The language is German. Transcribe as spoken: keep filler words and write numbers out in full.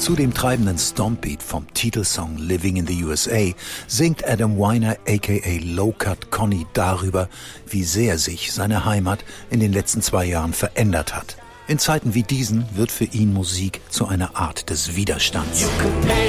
Zu dem treibenden Stompbeat vom Titelsong Living in the U S A singt Adam Weiner aka Low Cut Connie darüber, wie sehr sich seine Heimat in den letzten zwei Jahren verändert hat. In Zeiten wie diesen wird für ihn Musik zu einer Art des Widerstands.